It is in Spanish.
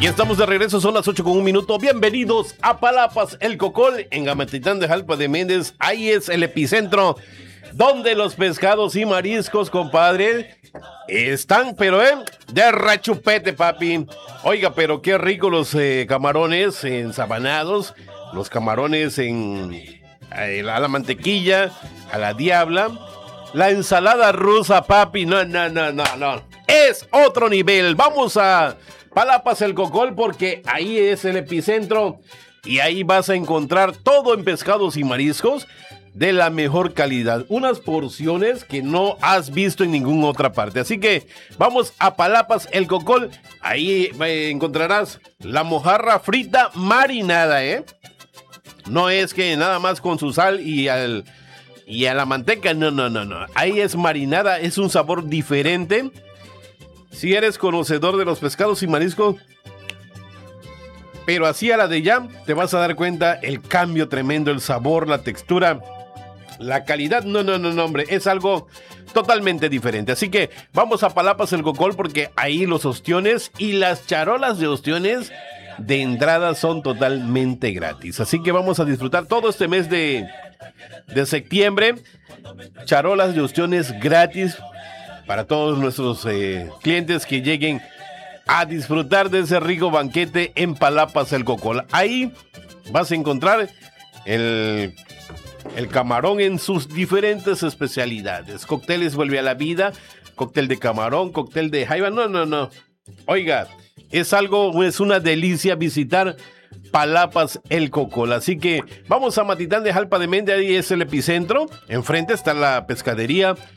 Y estamos de regreso, son las 8:01. Bienvenidos a Palapas El Cocol, en Gamatitán de Jalpa de Méndez. Ahí es el epicentro donde los pescados y mariscos, compadre, están, pero de rachupete, papi. Oiga, pero qué rico los camarones ensabanados, los camarones a la mantequilla, a la diabla, la ensalada rusa, papi. No. Es otro nivel. Vamos a Palapas El Cocol porque ahí es el epicentro y ahí vas a encontrar todo en pescados y mariscos de la mejor calidad. Unas porciones que no has visto en ninguna otra parte. Así que vamos a Palapas El Cocol. Ahí encontrarás la mojarra frita marinada, No es que nada más con su sal y a la manteca. No. Ahí es marinada, es un sabor diferente. Si eres conocedor de los pescados y mariscos, pero así a la de ya, te vas a dar cuenta el cambio tremendo, el sabor, la textura, la calidad. No, hombre, es algo totalmente diferente. Así que vamos a Palapas El Cocol porque ahí los ostiones y las charolas de ostiones de entrada son totalmente gratis. Así que vamos a disfrutar todo este mes de septiembre. Charolas de ostiones gratis para todos nuestros clientes que lleguen a disfrutar de ese rico banquete en Palapas El Cocol. Ahí vas a encontrar el camarón en sus diferentes especialidades. Cócteles vuelve a la vida, cóctel de camarón, cóctel de jaiba. No. Oiga, es una delicia visitar Palapas El Cocol. Así que vamos a Matitán de Jalpa de Méndez, ahí es el epicentro. Enfrente está la pescadería